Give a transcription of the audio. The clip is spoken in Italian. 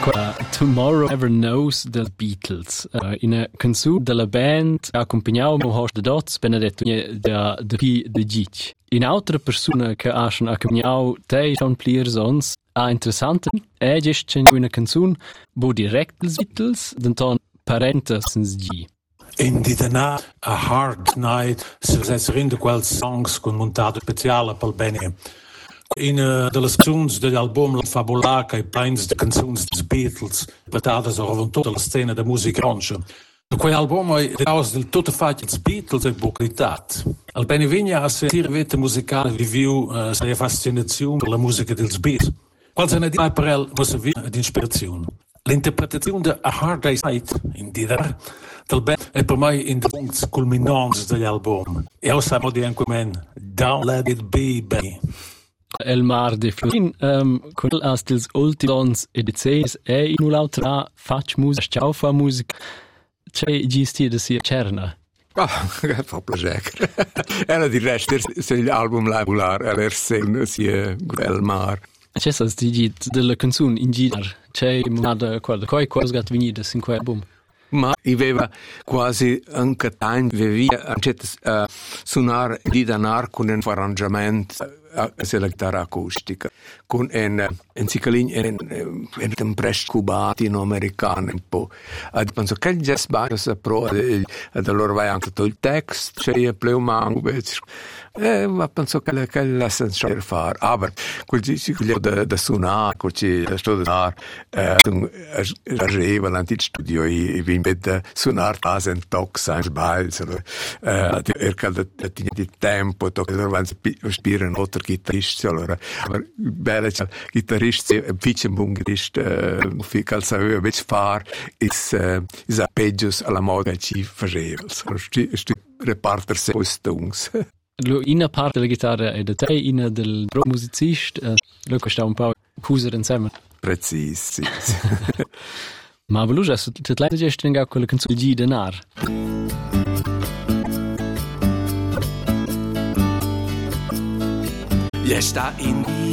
Tomorrow Never Knows the Beatles. In a canzone della band accompagnato mo host de dots Benedetto de P de Gitch. In altra persona che ha schon accompagnato te John Pliers ons a interessante è gest una canzone bo direct els Beatles denton parentesens G. In die daarna A Hard Night se rinde quels songs con montato speciale pel bene. In delle canzoni dell'album La Fabulaca e plains de canzoni des Beatles portate over tutta la scena de musica roncia. Quell'album è del tutto fatto des Beatles e bucritat. Al bene vigna a sentire vita musicale viviu la fascinazione per la musica dels Beatles. Qual se ne di per el musse vi di ispirazione. L'interpretazione de A Hard Night in dir del band è per me in de punti culminanti degli album. E ora siamo di anche men Don't Let It Be, baby. El Mar de Florin, quel as dels ultimons edizies e in un'altra fac musica, ciao fa musica, c'è gisti da sia cerna. Fa piacere. Era di resto, se l'album labulare, era sia El Mar. C'è sa digit della canzone in gitar, c'è una qualche cosa che venite in quell'album. Ma aveva quasi anche tanto vivia a suonare di danar con un arrangiamento della chitarra acustica con un ciclin un presto cubano-americano un po'. Penso che già sbaglio sa pro allora vai anche tutto il testo c'è pleumango ma penso che la senza fare aber quel ciclo da suonare quel sto da arriva l'antico studio e vi mette suonare fase un toc sans sbaglio calda di tempo tocca allora spira un altro chitarrista allora bella chitarrista e fece un buon chitarrista calza un po' far is a peggios alla moda ci faceva sti repartersi costums. Una parte della chitarra è da te, una del musicista, lo che sta un po' chiuso insieme. Precis. Ma veloce, se ti leggere già stringa quella canzone di Denar. Jij staat in